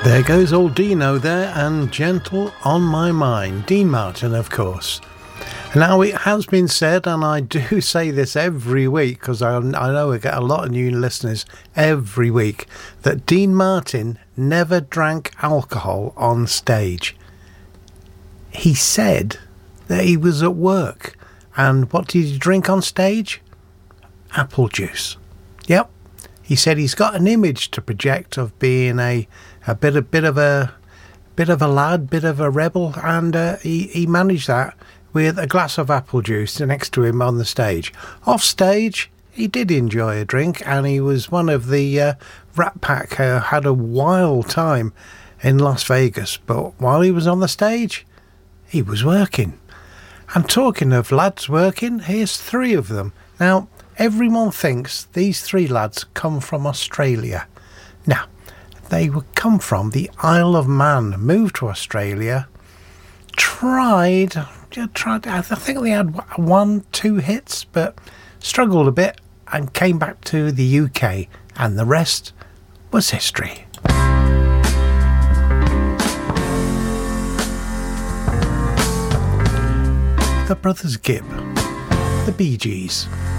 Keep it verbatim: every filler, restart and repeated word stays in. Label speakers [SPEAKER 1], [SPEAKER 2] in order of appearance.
[SPEAKER 1] There goes old Dino there, and Gentle on My Mind. Dean Martin, of course. Now, it has been said, and I do say this every week, because I, I know I get a lot of new listeners every week, that Dean Martin never drank alcohol on stage. He said that he was at work, and what did he drink on stage? Apple juice. Yep. He said he's got an image to project of being a a bit a bit of a bit of a lad, bit of a rebel, and uh, he he managed that with a glass of apple juice next to him on the stage. Off stage, he did enjoy a drink, and he was one of the uh, Rat Pack. Uh, had a wild time in Las Vegas, but while he was on the stage, he was working. And talking of lads working, here's three of them. Now, everyone thinks these three lads come from Australia. Now, they would come from the Isle of Man, moved to Australia, tried, tried, I think they had one, two hits, but struggled a bit and came back to the U K, and the rest was history. The Brothers Gibb, the Bee Gees.